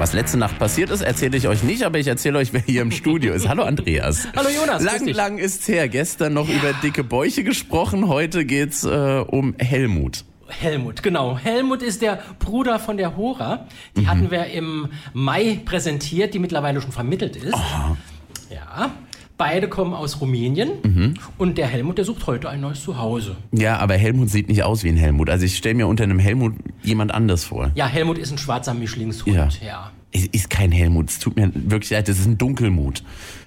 Was letzte Nacht passiert ist, erzähle ich euch nicht, aber ich erzähle euch, wer hier im Studio ist. Hallo Andreas. Hallo Jonas. Lang ist's her. Gestern noch über dicke Bäuche gesprochen. Heute geht's um Helmut. Helmut, genau. Helmut ist der Bruder von der Hora. Die hatten wir im Mai präsentiert, die mittlerweile schon vermittelt ist. Aha. Ja. Beide kommen aus Rumänien und der Helmut, der sucht heute ein neues Zuhause. Ja, aber Helmut sieht nicht aus wie ein Helmut. Also ich stelle mir unter einem Helmut jemand anders vor. Ja, Helmut ist ein schwarzer Mischlingshund, ja. Es ist kein Helmut, es tut mir wirklich leid, das ist ein Dunkelmut.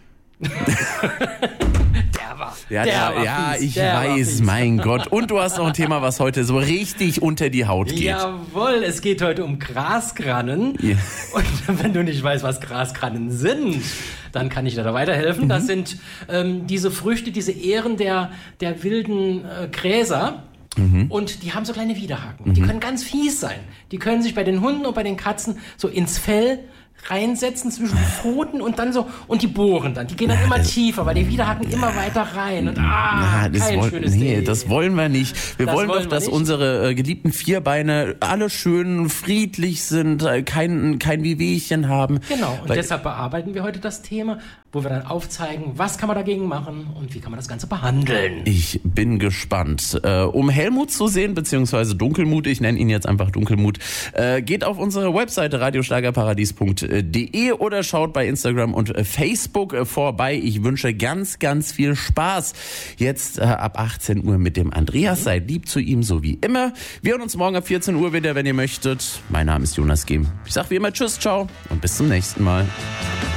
Der war ich weiß, mein Gott. Und du hast noch ein Thema, was heute so richtig unter die Haut geht. Jawohl, es geht heute um Grasgrannen. Ja. Und wenn du nicht weißt, was Grasgrannen sind, dann kann ich dir da weiterhelfen. Das sind diese Früchte, diese Ähren der wilden Gräser. Und die haben so kleine Widerhaken. Die können ganz fies sein. Die können sich bei den Hunden und bei den Katzen so ins Fell reinsetzen zwischen die Pfoten und dann so, und die bohren dann. Die gehen dann immer tiefer, weil die Widerhaken immer weiter rein. Und das wollen wir nicht. Wir wollen doch, dass nicht. unsere geliebten Vierbeine alle schön friedlich sind, kein Wehwehchen haben. Genau, und deshalb bearbeiten wir heute das Thema, wo wir dann aufzeigen, was kann man dagegen machen und wie kann man das Ganze behandeln. Ich bin gespannt. Um Helmut zu sehen, beziehungsweise Dunkelmut, ich nenne ihn jetzt einfach Dunkelmut, geht auf unsere Webseite radioschlagerparadies.de oder schaut bei Instagram und Facebook vorbei. Ich wünsche ganz, ganz viel Spaß. Jetzt ab 18 Uhr mit dem Andreas. Seid lieb zu ihm, so wie immer. Wir hören uns morgen ab 14 Uhr wieder, wenn ihr möchtet. Mein Name ist Jonas Gehm. Ich sag wie immer Tschüss, ciao und bis zum nächsten Mal.